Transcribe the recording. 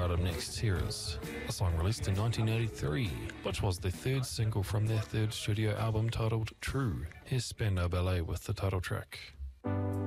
out up next here is a song released in 1983, which was the third single from their third studio album titled True. Here's Spandau Ballet with the title track.